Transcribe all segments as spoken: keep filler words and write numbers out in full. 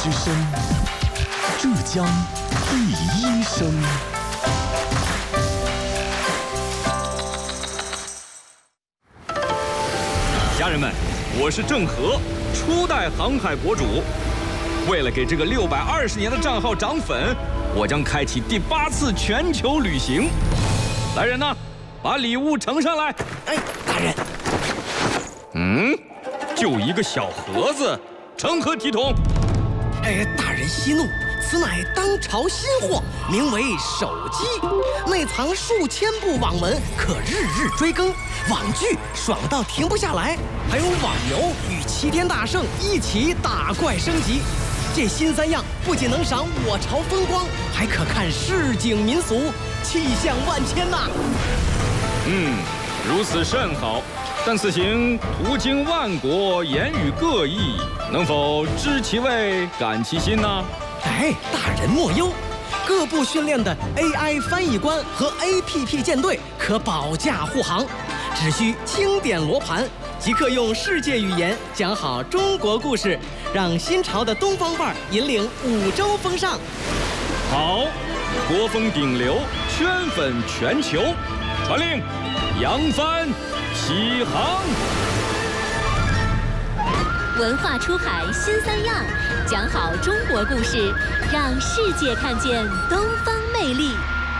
之声，浙江第一声。 家人们，我是郑和，初代航海博主。为了给这个六百二十年的账号涨粉，我将开启第八次全球旅行。来人呐，把礼物呈上来。 哎，大人。 嗯，就一个小盒子，成何体统？ 哎，大人息怒，此乃当朝新货，名为手机，内藏数千部网文，可日日追更。网剧爽到停不下来，还有网游与齐天大圣一起打怪升级。这新三样不仅能赏我朝风光，还可看市井民俗，气象万千呐！ 嗯，如此甚好。但此行途经万国，言语各异，能否知其味，感其心呢？ 哎，大人莫忧，各部训练的 A I 翻译官和 A P P 舰队可保驾护航，只需清点罗盘，即刻用世界语言讲好中国故事，让新潮的东方范儿引领五洲风尚。 好，国风顶流，圈粉全球，传令，扬帆起航。 文化出海新三样，讲好中国故事，让世界看见东方魅力。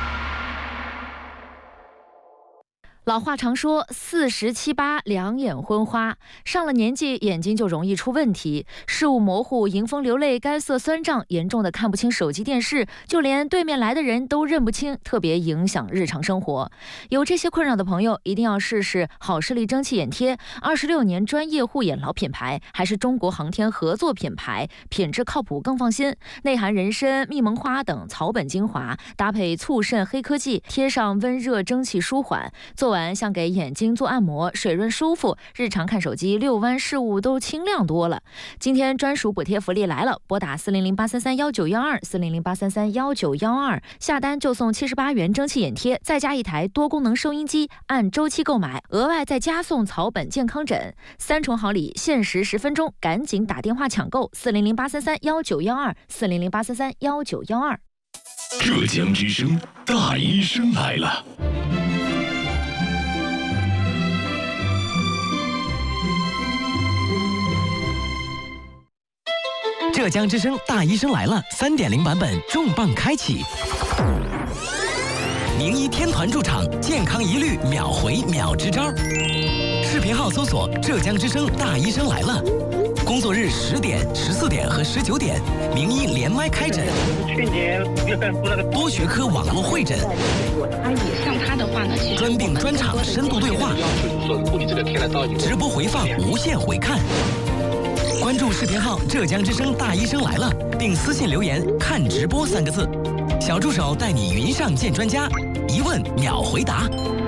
老话常说四十七八两眼昏花，上了年纪眼睛就容易出问题，视物模糊，迎风流泪，干涩酸胀，严重的看不清手机电视，就连对面来的人都认不清，特别影响日常生活。有这些困扰的朋友一定要试试好视力蒸汽眼贴，二十六年专业护眼老品牌，还是中国航天合作品牌，品质靠谱更放心。内含人参、蜜蒙花等草本精华，搭配促渗黑科技，贴上温热蒸汽舒缓，做完像给眼睛做按摩，水润舒服，日常看手机遛弯视物都清亮多了。今天专属补贴福利来了，拨打四零零八三三幺九幺二四零零八三三幺九幺二，下单就送七十八元蒸汽眼贴，再加一台多功能收音机，按周期购买，额外再加送草本健康枕，三重好礼，限时十分钟，赶紧打电话抢购四零零八三三幺九幺二四零零八三三幺九幺二。 浙江之声大医生来了。 浙江之声大医生来了 三点零 版本重磅开启，名医天团驻场，健康一律秒回秒支招。视频号搜索浙江之声大医生来了，工作日十点、十四点和十九点，名医连麦开诊， 去年多学科网络会诊， 像他的话呢，其实专病专场深度对话，直播回放无限回看。关注视频号浙江之声大医生来了，并私信留言看直播三个字，小助手带你云上见专家，一问秒回答。